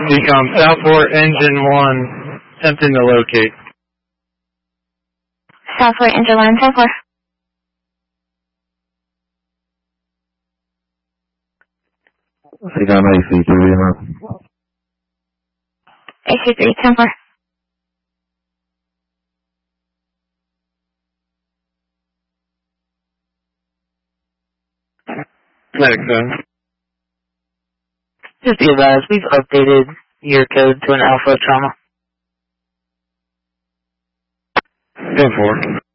Decom, Southport Engine 1, attempting to locate. Southport Engine 1, 10-4. Decom AC3, AC3, 10-4. Medic zone. Just be advised, we've updated your code to an alpha trauma. 10-4.